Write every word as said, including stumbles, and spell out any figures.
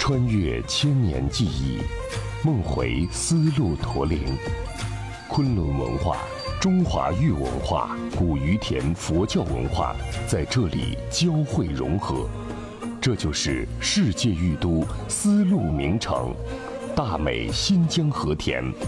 穿越千年记忆，梦回丝路驼铃。昆仑文化、中华玉文化、古于田佛教文化在这里交汇融合，这就是世界玉都丝路名城——大美新疆和田。